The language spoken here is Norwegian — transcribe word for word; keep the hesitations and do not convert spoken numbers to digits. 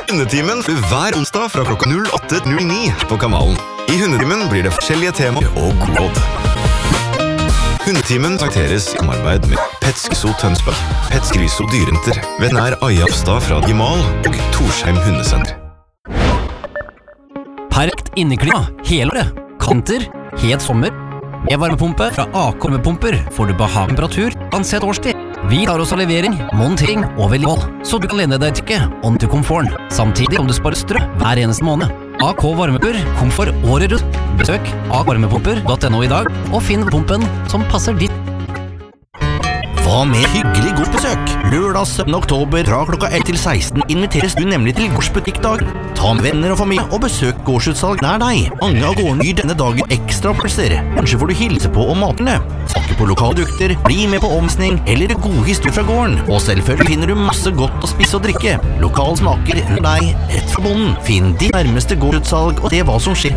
Hundetimen hver onsdag fra klokka null åtte null ni på kanalen. I Hundetimen blir det forskjellige temaer og god råd. Hundetimen trakteres i samarbeid med Petskriso Tønsberg, Petskriso Dyrenter, veterinær Aja Afstad fra Gimal og Torsheim Hundesenter. Perfekt inneklima hele året. Kanter, het sommer. Med varmepumpe fra A K Varmepumper får du behagelig temperatur ansett årstid. Vi tar oss av levering, montering og vedlikehold, så du kan lene deg til om til komforten, samtidig som du sparer strøm hver eneste måned. A K Varmepumper, komfort året rundt. Besøk a k varmepumper punktum no i dag og finn pumpen som passer ditt. Hva med hyggelig godt besøk? Lørdag syttende oktober fra klokka ett til seksten inviteres du nemlig til gårdsbutikkdag. Ta med venner og familie og besøk gårdsutsalg nær deg. Mange av gårdene gir denne dagen ekstra plasser. Kanskje får du hilse på om matene. Snakke på lokaldukter, bli med på omsning eller gode historier fra gården. Og selvfølgelig finner du masse godt å spise og drikke. Lokal smaker nær deg, rett fra bonden. Finn ditt nærmeste gårdsutsalg og se hva som skjer.